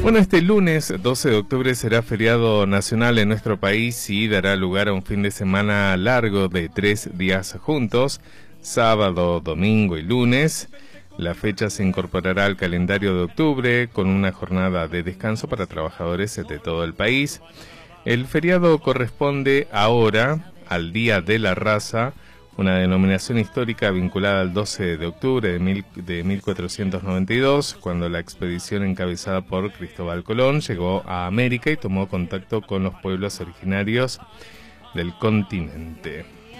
Bueno, este lunes 12 de octubre será feriado nacional en nuestro país y dará lugar a un fin de semana largo de 3 días juntos, sábado, domingo y lunes. La fecha se incorporará al calendario de octubre con una jornada de descanso para trabajadores de todo el país. El feriado corresponde ahora al Día de la Raza, una denominación histórica vinculada al 12 de octubre de 1492, cuando la expedición encabezada por Cristóbal Colón llegó a América y tomó contacto con los pueblos originarios del continente.